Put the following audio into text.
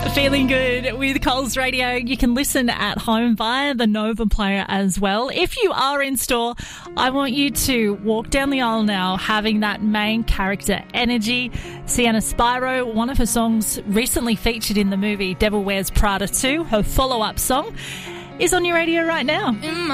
Feeling good with Coles Radio. You can listen at home via the Nova player as well. If you are in store, I want you to walk down the aisle now having that main character energy. Sienna Spiro, one of her songs recently featured in the movie Devil Wears Prada 2, her follow-up song, is on your radio right now.